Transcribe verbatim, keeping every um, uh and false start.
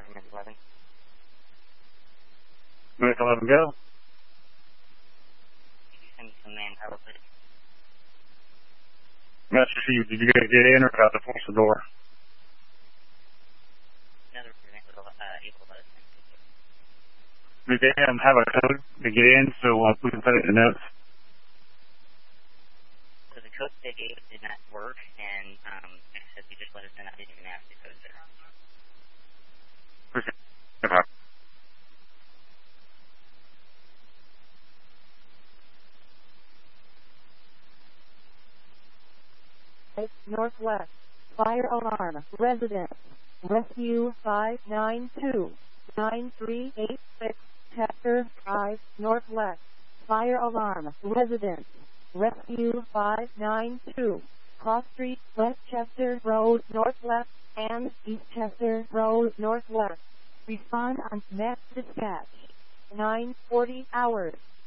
Miss eleven. Miss eleven, go. Could you send me some manpower, please? Master C, did you guys get in or have to force the door? Another resident was uh, able to let us in. Did they um, have a code to get in so uh, we can put it in the notes? So the code they gave did not work, and um, it said you just let us in. I didn't even ask the code there. Northwest. Fire alarm. Resident. Rescue five nine two nine three eight six. Chapter five. Northwest. Fire alarm. Resident. Rescue five nine two. Cross Street, Westchester Road, Northwest, and Eastchester Road, Northwest. Respond on Mass Dispatch. nine forty hours.